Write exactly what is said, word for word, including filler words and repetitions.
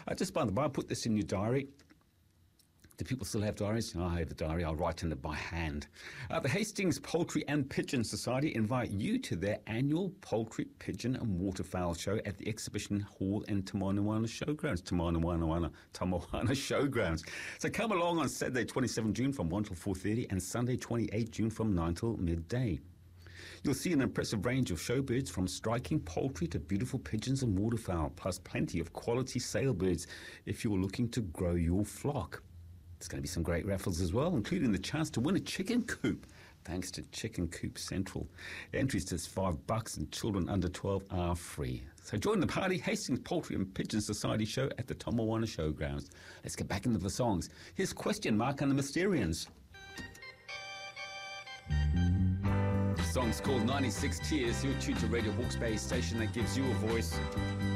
Uh, just by the by, put this in your diary. Do people still have diaries? Oh, I have a diary. I'll write in it by hand. Uh, the Hastings Poultry and Pigeon Society invite you to their annual Poultry, Pigeon and Waterfowl Show at the Exhibition Hall in Tamanawana Showgrounds. Tamanawana, Tamanawana Showgrounds. So come along on Saturday, twenty-seventh of June from one till four thirty and Sunday, twenty-eighth of June from nine till midday. You'll see an impressive range of show birds from striking poultry to beautiful pigeons and waterfowl, plus plenty of quality sale birds if you're looking to grow your flock. There's going to be some great raffles as well, including the chance to win a chicken coop, thanks to Chicken Coop Central. Entries just five bucks and children under twelve are free. So join the party, Hastings Poultry and Pigeon Society show at the Tamanawana Showgrounds. Let's get back into the songs. Here's Question Mark and the Mysterians. The song's called ninety-six Tears. You're tuned to Radio Hawke's Bay station that gives you a voice.